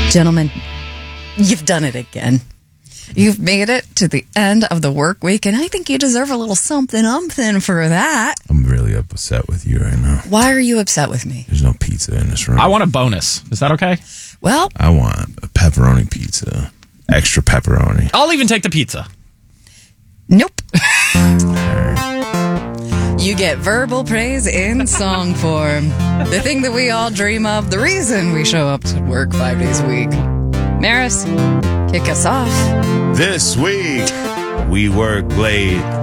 Gentlemen, you've done it again. You've made it to the end of the work week, and I think you deserve a little something for that. I'm really upset with you right now. Why are you upset with me? There's no pizza in this room. I want a bonus. Is that okay? Well, I want a pepperoni pizza. Extra pepperoni. I'll even take the pizza. nope. You get verbal praise in song form. The thing that we all dream of, the reason we show up to work 5 days a week. Maris, kick us off. This week, we work late.